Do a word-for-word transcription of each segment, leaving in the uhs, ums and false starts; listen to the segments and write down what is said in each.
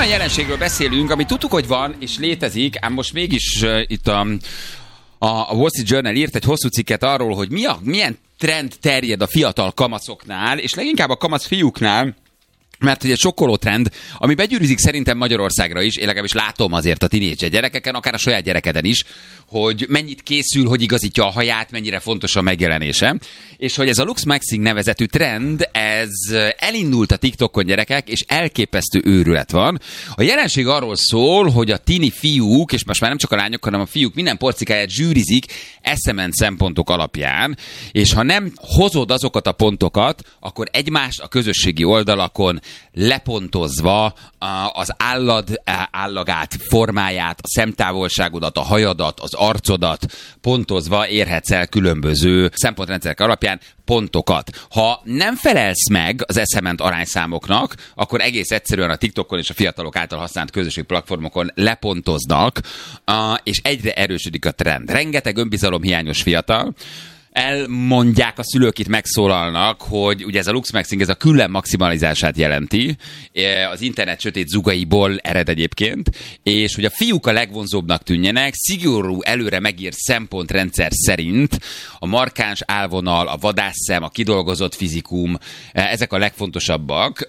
olyan jelenségről beszélünk, amit tudtuk, hogy van és létezik, ám most mégis uh, itt a, a Wall Street Journal írt egy hosszú cikket arról, hogy mi a, milyen trend terjed a fiatal kamaszoknál, és leginkább a kamasz fiúknál, mert hogy egy sokkoló trend, ami begyűrűzik szerintem Magyarországra is, én legalábbis látom azért a tinédzser gyerekeken, akár a saját gyerekeden is, hogy mennyit készül, hogy igazítja a haját, mennyire fontos a megjelenése, és hogy ez a Lux Maxing nevezetű trend, ez elindult a TikTokon, gyerekek, és elképesztő őrület van. A jelenség arról szól, hogy a tini fiúk, és most már nem csak a lányok, hanem a fiúk minden porcikáját zsűrizik eszement szempontok alapján, és ha nem hozod azokat a pontokat, akkor egymást a közösségi oldalakon lepontozva az állad állagát, formáját, a szemtávolságodat, a hajadat, az arcodat pontozva érhetsz el különböző szempontrendszerek alapján pontokat. Ha nem felelsz meg az eszement arányszámoknak, akkor egész egyszerűen a TikTokon és a fiatalok által használt közösségi platformokon lepontoznak, és egyre erősödik a trend. Rengeteg önbizalomhiányos fiatal, elmondják a szülők, itt megszólalnak, hogy ugye ez a Lux Maxing, ez a külön maximalizását jelenti, az internet sötét zugaiból ered egyébként, és hogy a fiúk a legvonzóbbnak tűnjenek, szigorú előre megírt szempontrendszer szerint a markáns állvonal, a vadásszem, a kidolgozott fizikum, ezek a legfontosabbak,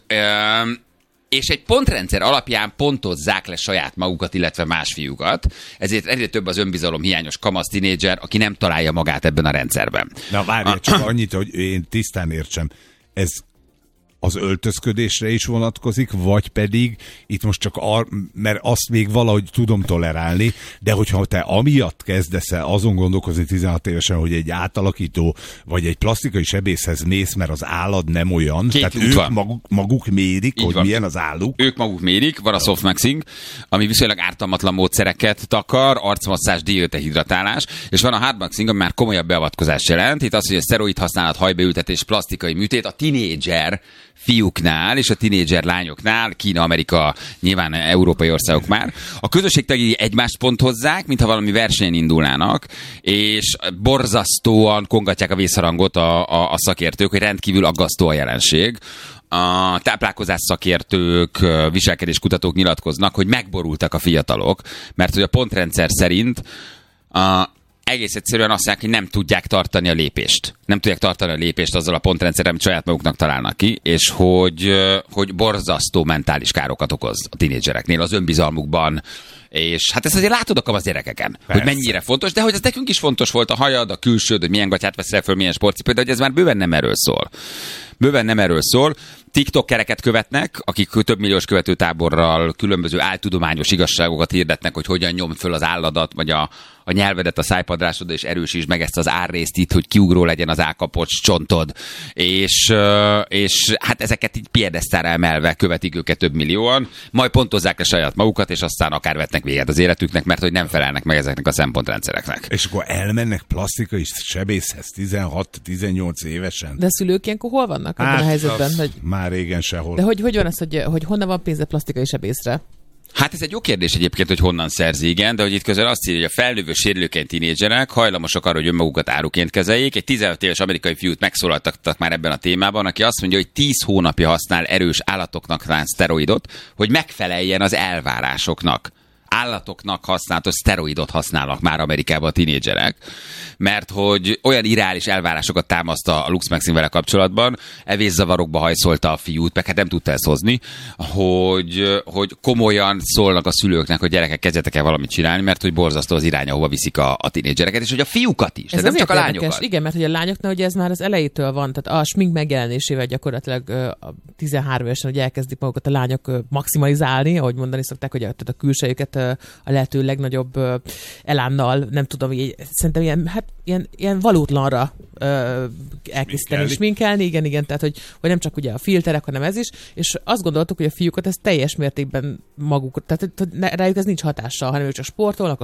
és egy pontrendszer alapján pontozzák le saját magukat, illetve más fiúkat. Ezért egyre több az önbizalom hiányos kamasz tinédzser, aki nem találja magát ebben a rendszerben. Na várjál, csak annyit, hogy én tisztán értsem. Ez az öltözködésre is vonatkozik, vagy pedig itt most csak, ar- mert azt még valahogy tudom tolerálni, de hogyha te amiatt kezdesz el azon gondolkozni tizenhat évesen, hogy egy átalakító, vagy egy plastikai sebészhez mész, mert az állad nem olyan, Két tehát út ők van. maguk, maguk mérik, Így hogy van. milyen az álluk. Ők maguk mérik, van a soft maxing, ami viszonylag ártalmatlan módszereket takar, arcmasszázs, diötehidratálás, és van a hard maxing, ami már komolyabb beavatkozást jelent. Itt az, hogy a szteroid használat, hajbeültetés, plastikai műtét a tinédzser fiúknál és a tinédzser lányoknál, Kína, Amerika, nyilván európai országok már. A közösségtagjai egymást ponthozzák, mintha valami versenyen indulnának, és borzasztóan kongatják a vészharangot a, a, a szakértők, hogy rendkívül aggasztó a jelenség. A táplálkozás szakértők, viselkedéskutatók nyilatkoznak, hogy megborultak a fiatalok, mert hogy a pontrendszer szerint a egész egyszerűen azt mondják, hogy nem tudják tartani a lépést. Nem tudják tartani a lépést azzal a pontrendszerrel, amit saját maguknak találnak ki, és hogy, hogy borzasztó mentális károkat okoz a tinédzsereknél az önbizalmukban. És hát ezt azért látod a kamasz gyerekeken, persze, hogy mennyire fontos, de hogy ez nekünk is fontos volt, a hajad, a külsőd, hogy milyen gatyát veszel föl, milyen sportcipőt, de hogy ez már bőven nem erről szól. Bőven nem erről szól. TikTokereket követnek, akik több milliós követőtáborral különböző áltudományos igazságokat hirdetnek, hogy hogyan nyomd föl az álladat, vagy a, a nyelvedet a szájpadrásod, és erősítsd meg ezt az árrészt itt, hogy kiugró legyen az állkapocs csontod. És, és hát ezeket így piedesztára emelve követik őket több millióan, majd pontozzák le saját magukat, és aztán akár vetnek véget az életüknek, mert hogy nem felelnek meg ezeknek a szempontrendszereknek. És akkor elmennek plastikai sebészhez tizenhat-tizennyolc évesen. De a szülők ilyenkor hol vannak ebben hát, a helyzetben? Hogy... Már régen sehol. De hogy, hogy van az, hogy, hogy honnan van pénze plastikai sebészre? Hát ez egy jó kérdés egyébként, hogy honnan szerzi, igen, de hogy itt közben azt írja, hogy a felnővő sérülékeny tinédzserek hajlamosak arra, hogy önmagukat áruként kezeljék. Egy tizenöt éves amerikai fiút megszólaltattak már ebben a témában, aki azt mondja, hogy tíz hónapja használ erős állatoknak szánt szteroidot, hogy megfeleljen az elvárásoknak. Állatoknak használatos szteroidot használnak már Amerikában a tinédzserek, mert hogy olyan irreális elvárásokat támaszt a Lux Maxing vele kapcsolatban, evészavarokba hajszolta a fiút, meg hát nem tudta ezt hozni, hogy, hogy komolyan szólnak a szülőknek, hogy gyerekek, kezdjetek el valamit csinálni, mert hogy borzasztó az irány, ahova viszik a, a tinédzsereket, és hogy a fiúkat is, ez nem csak a lányokat. Érdekes. Igen, mert hogy a lányoknál ugye ez már az elejétől van, tehát a smink megjelenésével gyakorlatilag a tizenhárom évesen, hogy elkezdik magukat a lányok maximalizálni, ahogy mondani szokták, hogy a, tehát a külsejüket a lehető legnagyobb elánnal, nem tudom, így, szerintem ilyen, hát, ilyen, ilyen valótlanra elkészíteni, sminkelni, igen, igen, tehát hogy, hogy nem csak ugye a filterek, hanem ez is, és azt gondoltuk, hogy a fiúkat ez teljes mértékben maguk, tehát rájuk ez nincs hatással, hanem ők csak sportolnak,